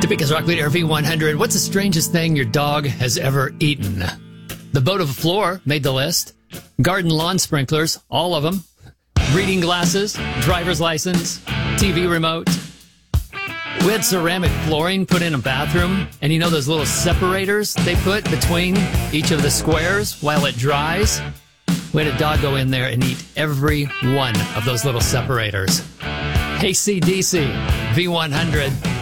Because Rock Leader V100, what's the strangest thing your dog has ever eaten? The boat of a floor made the list. Garden lawn sprinklers, all of them. Reading glasses, driver's license, TV remote. We had ceramic flooring put in a bathroom, and you know those little separators they put between each of the squares while it dries? We had a dog go in there and eat every one of those little separators. AC/DC V100.